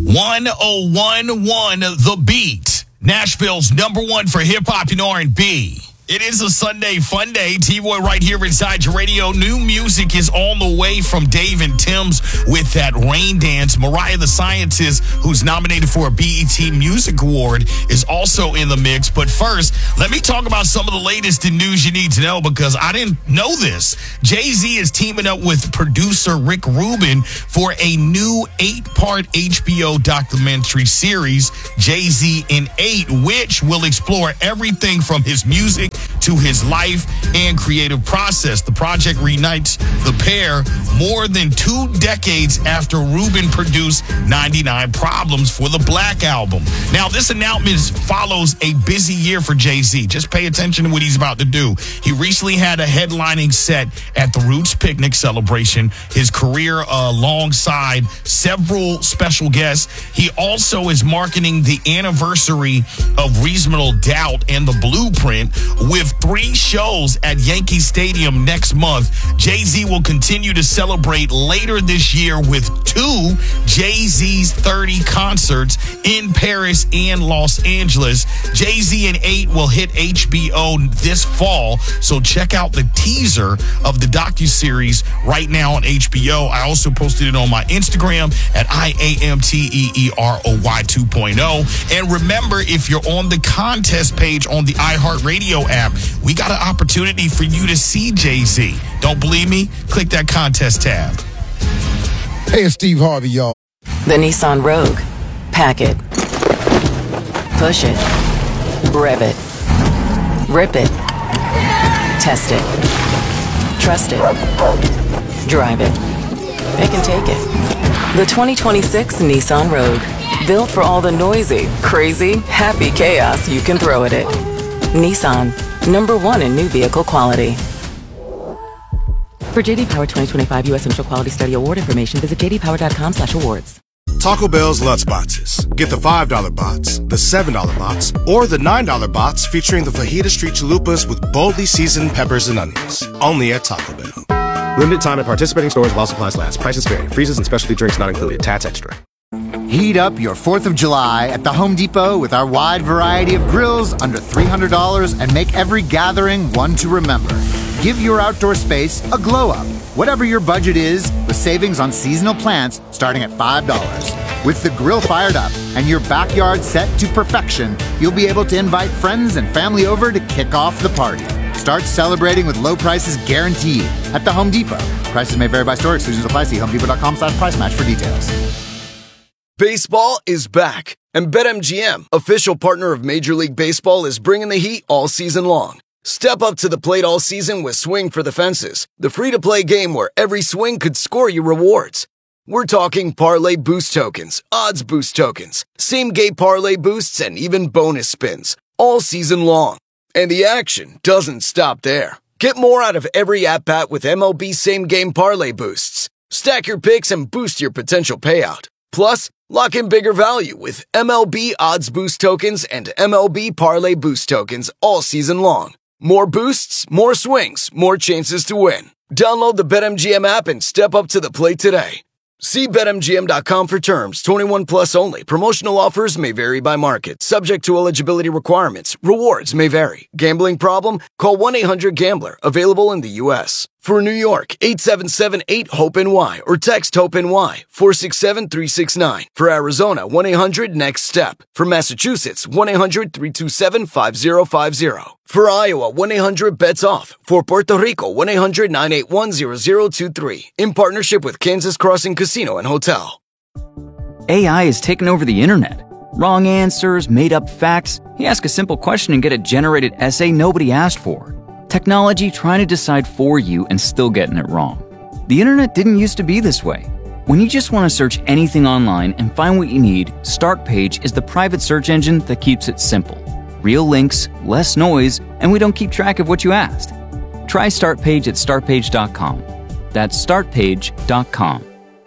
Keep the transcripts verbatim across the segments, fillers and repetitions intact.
one oh one point one The Beat, Nashville's number one for hip-hop and R and B. It is a Sunday fun day. T-Boy right here inside your radio. New music is on the way from Dave and Tim's with that Rain Dance. Mariah the Scientist, who's nominated for a B E T Music Award, is also in the mix. But first, let me talk about some of the latest in news you need to know, because I didn't know this. Jay-Z is teaming up with producer Rick Rubin for a new eight-part H B O documentary series, Jay-Z in Eight, which will explore everything from his music to his life and creative process. The project reunites the pair more than two decades after Rubin produced ninety-nine Problems for the Black Album. Now, this announcement follows a busy year for Jay-Z. Just pay attention to what he's about to do. He recently had a headlining set at the Roots Picnic celebration, his career uh, alongside several special guests. He also is marketing the anniversary of Reasonable Doubt and The Blueprint with three shows at Yankee Stadium next month. Jay-Z will continue to celebrate later this year with two Jay-Z's thirty concerts in Paris and Los Angeles. Jay-Z in Eight will hit H B O this fall, so check out the teaser of the docuseries right now on H B O. I also posted it on my Instagram at I A M T E E R O Y two point oh. And remember, if you're on the contest page on the iHeartRadio app, we got an opportunity for you to see Jay-Z. Don't believe me? Click that contest tab. Hey, it's Steve Harvey, y'all. The Nissan Rogue. Pack it. Push it. Rev it. Rip it. Test it. Trust it. Drive it. It can take it. The twenty twenty-six Nissan Rogue. Built for all the noisy, crazy, happy chaos you can throw at it. Nissan. Number one in new vehicle quality. For J D Power twenty twenty-five U S Initial Quality Study Award information, visit j d power dot com slash awards. Taco Bell's Lutz Boxes. Get the five dollar box, the seven dollar box, or the nine dollar box featuring the Fajita Street Chalupas with boldly seasoned peppers and onions. Only at Taco Bell. Limited time at participating stores while supplies last. Prices vary. Freezes and specialty drinks not included. Tats Extra. Heat up your fourth of July at the Home Depot with our wide variety of grills under three hundred dollars and make every gathering one to remember. Give your outdoor space a glow up. Whatever your budget is, with savings on seasonal plants starting at five dollars. With the grill fired up and your backyard set to perfection, you'll be able to invite friends and family over to kick off the party. Start celebrating with low prices guaranteed at the Home Depot. Prices may vary by store. Exclusions apply. See home depot dot com slash price match for details. Baseball is back, and BetMGM, official partner of Major League Baseball, is bringing the heat all season long. Step up to the plate all season with Swing for the Fences, the free-to-play game where every swing could score you rewards. We're talking parlay boost tokens, odds boost tokens, same-game parlay boosts, and even bonus spins, all season long. And the action doesn't stop there. Get more out of every at-bat with M L B same-game parlay boosts. Stack your picks and boost your potential payout. Plus, lock in bigger value with M L B Odds Boost Tokens and M L B Parlay Boost Tokens all season long. More boosts, more swings, more chances to win. Download the BetMGM app and step up to the plate today. See Bet M G M dot com for terms. twenty-one plus only. Promotional offers may vary by market. Subject to eligibility requirements. Rewards may vary. Gambling problem? Call one eight hundred gambler. Available in the U S For New York, eight seven seven eight hope N Y or text HOPE-NY four six seven three six nine. For Arizona, one eight hundred next step. For Massachusetts, one eight hundred three two seven five zero five zero. For Iowa, one eight hundred bets off. For Puerto Rico, one eight hundred nine eight one zero zero two three. In partnership with Kansas Crossing Casino and Hotel. A I is taking over the internet. Wrong answers, made-up facts. You ask a simple question and get a generated essay nobody asked for. Technology trying to decide for you and still getting it wrong. The internet didn't used to be this way. When you just want to search anything online and find what you need, Startpage is the private search engine that keeps it simple. Real links, less noise, and we don't keep track of what you asked. Try Startpage at startpage dot com. That's startpage dot com.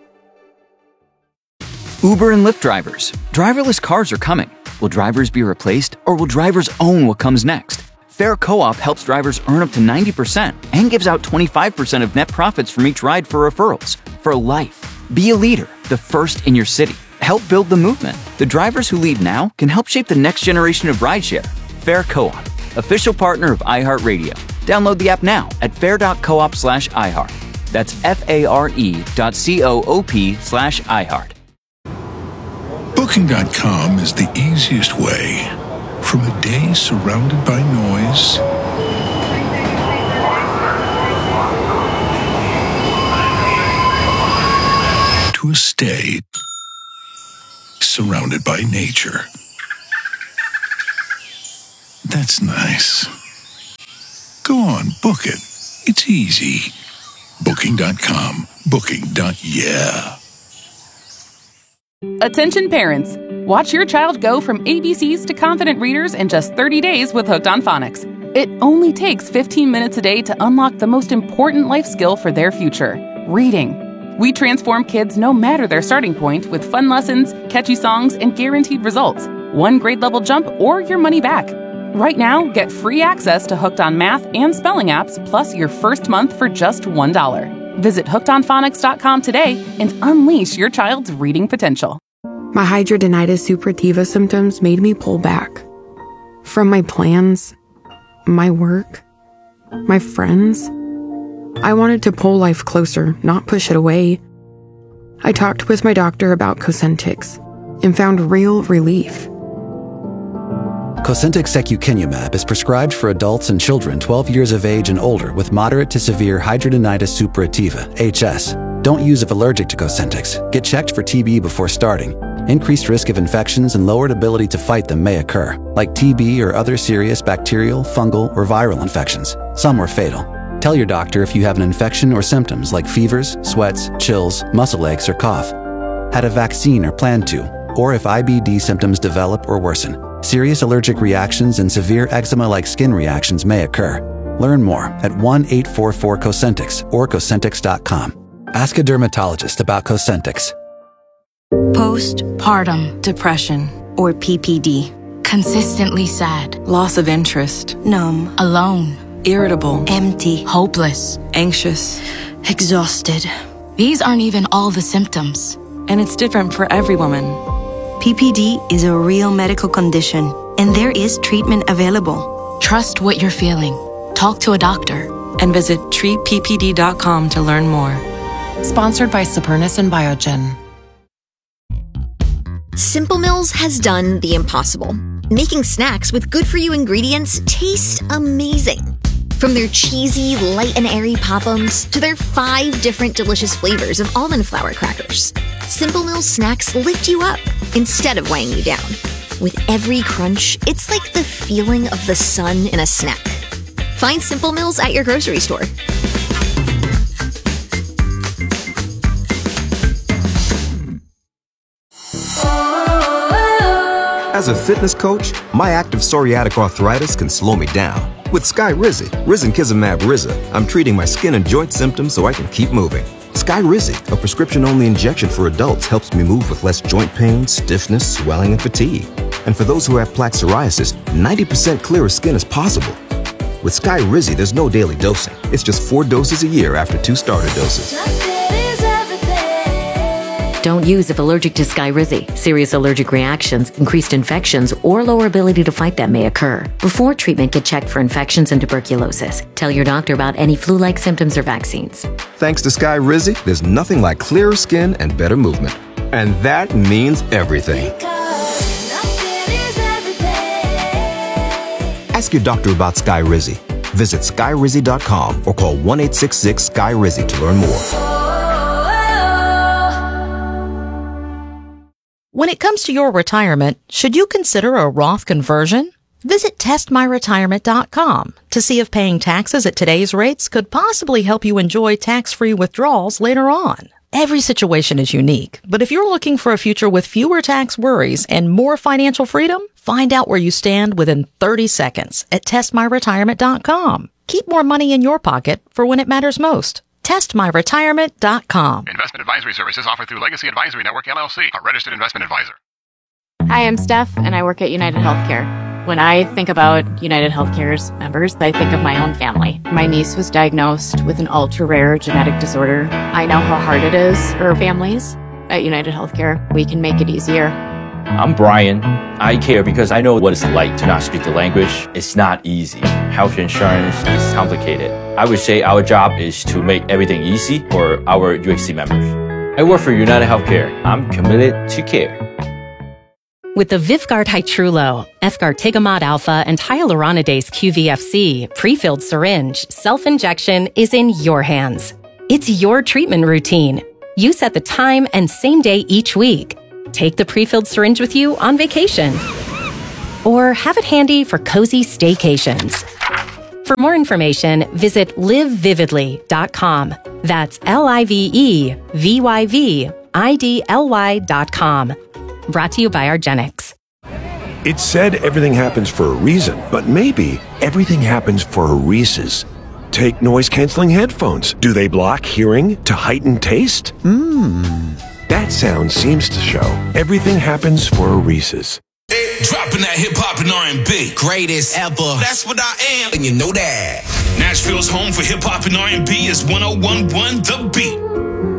Uber and Lyft drivers. Driverless cars are coming. Will drivers be replaced, or will drivers own what comes next? Fair Co-op helps drivers earn up to ninety percent and gives out twenty-five percent of net profits from each ride for referrals. For life. Be a leader, the first in your city. help build the movement. The drivers who lead now can help shape the next generation of rideshare. Fare Co-op, official partner of iHeartRadio. Download the app now at fare.coop slash iHeart. That's F-A-R-E dot C-O-O-P slash iHeart. Booking dot com is the easiest way. From a day surrounded by noise to a stay surrounded by nature. That's nice. Go on, book it. It's easy. Booking dot com. Booking. Yeah. Attention parents. Watch your child go from A B Cs to confident readers in just thirty days with Hooked on Phonics. It only takes fifteen minutes a day to unlock the most important life skill for their future, reading. We transform kids no matter their starting point with fun lessons, catchy songs, and guaranteed results. One grade level jump or your money back. Right now, get free access to Hooked on Math and Spelling apps, plus your first month for just one dollar. Visit hooked on phonics dot com today and unleash your child's reading potential. My hidradenitis suppurativa symptoms made me pull back. From my plans, my work, my friends. I wanted to pull life closer, not push it away. I talked with my doctor about Cosentyx and found real relief. Cosentyx secukinumab is prescribed for adults and children twelve years of age and older with moderate to severe hidradenitis suppurativa, H S. Don't use if allergic to Cosentyx. Get checked for T B before starting. Increased risk of infections and lowered ability to fight them may occur, like T B or other serious bacterial, fungal, or viral infections. Some are fatal. Tell your doctor if you have an infection or symptoms like fevers, sweats, chills, muscle aches, or cough. Had a vaccine or plan to, or if I B D symptoms develop or worsen. Serious allergic reactions and severe eczema-like skin reactions may occur. Learn more at one eight four four Cosentyx or Cosentyx dot com. Ask a dermatologist about Cosentyx. Postpartum depression, or P P D. Consistently sad. Loss of interest. Numb. Alone. Irritable. Empty. Hopeless. Anxious. Exhausted. These aren't even all the symptoms. And it's different for every woman. P P D is a real medical condition, and there is treatment available. Trust what you're feeling. Talk to a doctor. And visit treat p p d dot com to learn more. Sponsored by Supernus and Biogen. Simple Mills has done the impossible. Making snacks with good-for-you ingredients taste amazing. From their cheesy, light and airy Pop-Ums to their five different delicious flavors of almond flour crackers. Simple Mills snacks lift you up instead of weighing you down. With every crunch, it's like the feeling of the sun in a snack. Find Simple Mills at your grocery store. As a fitness coach, my active psoriatic arthritis can slow me down. With Skyrizi, risankizumab Riza, I'm treating my skin and joint symptoms so I can keep moving. Skyrizi, a prescription-only injection for adults, helps me move with less joint pain, stiffness, swelling, and fatigue. And for those who have plaque psoriasis, ninety percent clearer skin is possible. With Skyrizi, there's no daily dosing. It's just four doses a year after two starter doses. Don't use if allergic to Skyrizi. Serious allergic reactions, increased infections, or lower ability to fight them may occur. Before treatment, get checked for infections and tuberculosis. Tell your doctor about any flu-like symptoms or vaccines. Thanks to Skyrizi, there's nothing like clearer skin and better movement. And that means everything. Ask your doctor about Skyrizi. Visit Skyrizi dot com or call one eight six six Sky Rizi to learn more. When it comes to your retirement, should you consider a Roth conversion? Visit test my retirement dot com to see if paying taxes at today's rates could possibly help you enjoy tax-free withdrawals later on. Every situation is unique, but if you're looking for a future with fewer tax worries and more financial freedom, find out where you stand within thirty seconds at test my retirement dot com. Keep more money in your pocket for when it matters most. test my retirement dot com. Investment advisory services offered through Legacy Advisory Network, L L C, a registered investment advisor. Hi, I'm Steph, and I work at United Healthcare. When I think about United Healthcare's members, I think of my own family. My niece was diagnosed with an ultra-rare genetic disorder. I know how hard it is for families. At United Healthcare, we can make it easier. I'm Brian. I care because I know what it's like to not speak the language. It's not easy. Health insurance is complicated. I would say our job is to make everything easy for our U H C members. I work for United Healthcare. I'm committed to care. With the Vyvgart Hytrulo, efgartigimod alpha, and hyaluronidase Q V F C pre-filled syringe, self-injection is in your hands. It's your treatment routine. You set the time and same day each week. Take the pre-filled syringe with you on vacation. Or have it handy for cozy staycations. For more information, visit live vividly dot com. That's L I V E V Y V I D L Y dot com. Brought to you by argenx. It's said everything happens for a reason, but maybe everything happens for a Reese's. Take noise-canceling headphones. Do they block hearing to heighten taste? Mmm. That sound seems to show everything happens for a Reese's. Dropping that hip-hop and R and B. Greatest ever. That's what I am, and you know that. Nashville's home for hip-hop and R and B is one oh one point one The Beat.